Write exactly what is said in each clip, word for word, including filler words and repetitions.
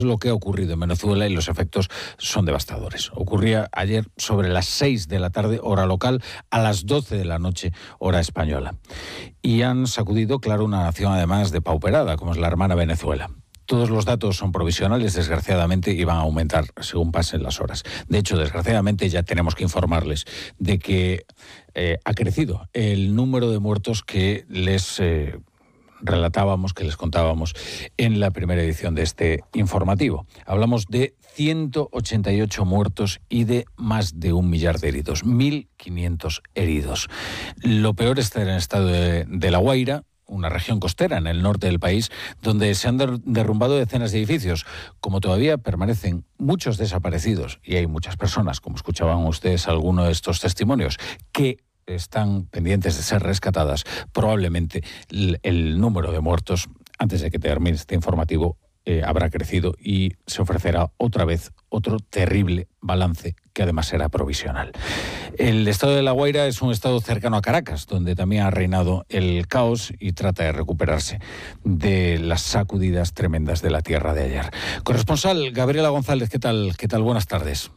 Lo que ha ocurrido en Venezuela y los efectos son devastadores. Ocurría ayer sobre las seis de la tarde, hora local, a las doce de la noche, hora española. Y han sacudido, claro, una nación además depauperada, como es la hermana Venezuela. Todos los datos son provisionales, desgraciadamente, y van a aumentar según pasen las horas. De hecho, desgraciadamente, ya tenemos que informarles de que eh, ha crecido el número de muertos que les... Eh, relatábamos, que les contábamos en la primera edición de este informativo. Hablamos de ciento ochenta y ocho muertos y de más de un millar de heridos, mil quinientos heridos. Lo peor está en el estado de, de La Guaira, una región costera en el norte del país, donde se han derrumbado decenas de edificios. Como todavía permanecen muchos desaparecidos, y hay muchas personas, como escuchaban ustedes algunos de estos testimonios, que están pendientes de ser rescatadas, probablemente el, el número de muertos, antes de que termine este informativo, eh, habrá crecido y se ofrecerá otra vez otro terrible balance que además será provisional. El estado de La Guaira es un estado cercano a Caracas, donde también ha reinado el caos y trata de recuperarse de las sacudidas tremendas de la tierra de ayer. Corresponsal Gabriela González, ¿qué tal? ¿Qué tal? Buenas tardes.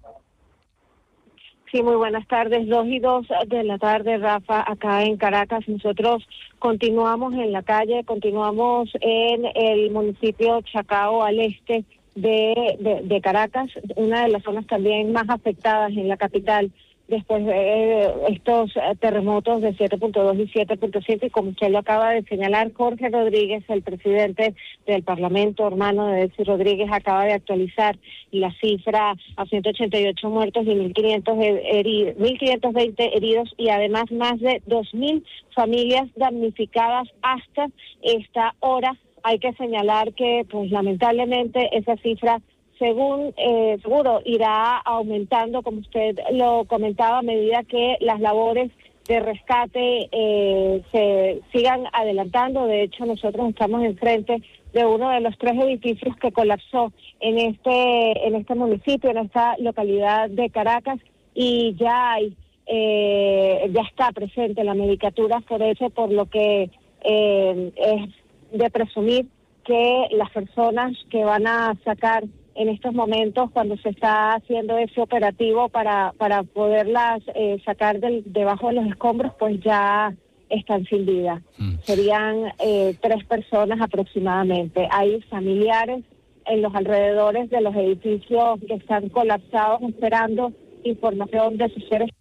Sí, muy buenas tardes. Dos y dos de la tarde, Rafa, acá en Caracas. Nosotros continuamos en la calle, continuamos en el municipio Chacao, al este de, de, de Caracas, una de las zonas también más afectadas en la capital después de estos terremotos de siete punto dos y siete punto siete, y como usted lo acaba de señalar, Jorge Rodríguez, el presidente del Parlamento, hermano de Delcy Rodríguez, acaba de actualizar la cifra a ciento ochenta y ocho muertos y mil quinientos heridos, mil quinientos veinte heridos, y además más de dos mil familias damnificadas hasta esta hora. Hay que señalar que, pues lamentablemente, esa cifra según eh, seguro irá aumentando, como usted lo comentaba, a medida que las labores de rescate eh, se sigan adelantando. De hecho, nosotros estamos enfrente de uno de los tres edificios que colapsó en este en este municipio, en esta localidad de Caracas, y ya hay eh, ya está presente la medicatura forense, por lo que eh, es de presumir que las personas que van a sacar en estos momentos, cuando se está haciendo ese operativo para para poderlas eh, sacar del, debajo de los escombros, pues ya están sin vida. Mm. Serían eh, tres personas aproximadamente. Hay familiares en los alrededores de los edificios que están colapsados esperando información de sus seres.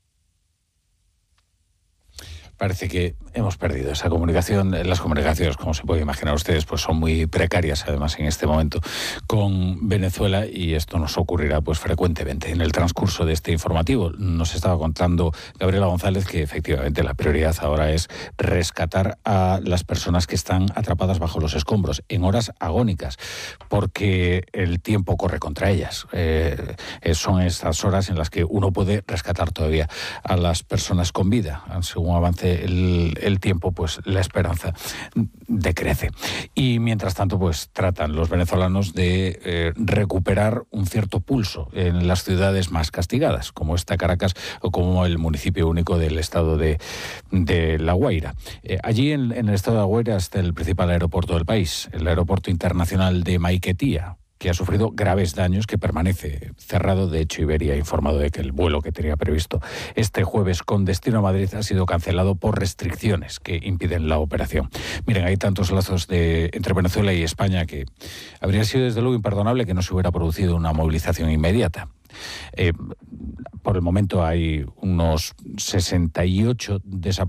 Parece que hemos perdido esa comunicación. Las comunicaciones, como se puede imaginar ustedes, pues son muy precarias, además, en este momento con Venezuela, y esto nos ocurrirá pues frecuentemente en el transcurso de este informativo. Nos estaba contando Gabriela González que efectivamente la prioridad ahora es rescatar a las personas que están atrapadas bajo los escombros en horas agónicas, porque el tiempo corre contra ellas. Eh, son estas horas en las que uno puede rescatar todavía a las personas con vida. Según avance El, el tiempo, pues la esperanza decrece. Y mientras tanto, pues tratan los venezolanos de eh, recuperar un cierto pulso en las ciudades más castigadas, como esta Caracas o como el municipio único del estado de, de La Guaira. Eh, allí en, en el estado de La Guaira está el principal aeropuerto del país, el aeropuerto internacional de Maiquetía, que ha sufrido graves daños, que permanece cerrado. De hecho, Iberia ha informado de que el vuelo que tenía previsto este jueves con destino a Madrid ha sido cancelado por restricciones que impiden la operación. Miren, hay tantos lazos de, entre Venezuela y España que habría sido desde luego imperdonable que no se hubiera producido una movilización inmediata. Eh, por el momento hay unos sesenta y ocho desaparecidos